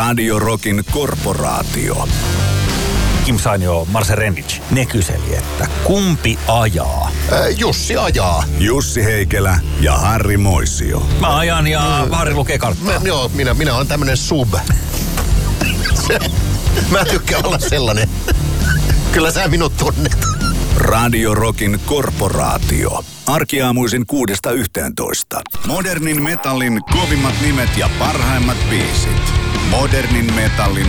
Radio Rockin korporaatio. Kim Sainio, Marse Rendic, ne kyseli, että kumpi ajaa? Jussi ajaa. Jussi Heikelä ja Harri Moisio. Mä ajan ja Harri lukee karttaa. Joo, minä olen tämmönen sub. Mä tykkään olla sellainen. Kyllä sä minut tunnet. Radio Rockin korporaatio. Arkiaamuisin 6–11. Modernin metallin kovimmat nimet ja parhaimmat biisit. Modernin metallin